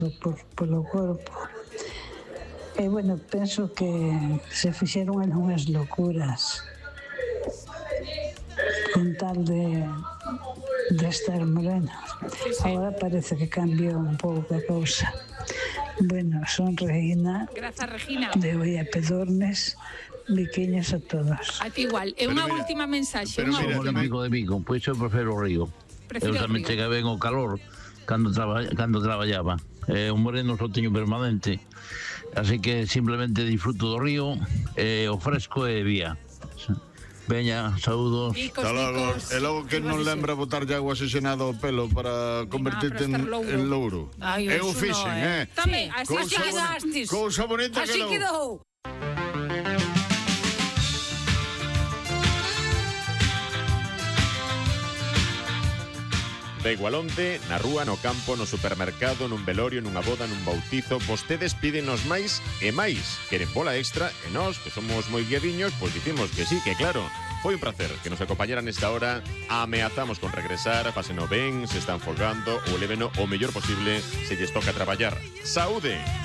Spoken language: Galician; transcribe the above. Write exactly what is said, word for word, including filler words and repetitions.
por, polo corpo. E, bueno, penso que se fixeron algunhas locuras con tal de, de estar moreno. Sí, sí. Agora parece que cambiou un pouco a cousa. Bueno, son Regina, Grazas, Regina. de Oia Pedornes, biquiños a todos. A ti igual. E Pero unha mira, última mensaxe, pero unha mira, última. tamén- Amigo de Vigo, pois eu prefiro o Río. Prefiro eu o tamén Río. chega ben o calor cando, traba, cando traballaba. Eh, o moreno só teño permanente. Así que simplemente disfruto do río, eh, o fresco e vía. Veña, saúdos. Bicos, Hasta logo. bicos. E logo que non Ibas a lembra botarlle agua oxigenada ao pelo para convertirte para en, estar louro. en louro. Ai, Eu eso fixen, no, eh? eh. Tamén, Sí. así Cousa quedastes. boni- Cousa bonita que Así logo. quedou. Da igual onde, na rúa, no campo, no supermercado, nun velorio, nunha boda, nun bautizo, vostedes pídenos máis e máis. Queren bola extra e nós, que somos moi guiadiños, pois dicimos que sí, que claro. Foi un placer que nos acompañaran nesta hora. Ameazamos con regresar, páseno ben, se están folgando ou leveno o mellor posible se lles toca traballar. Saúde!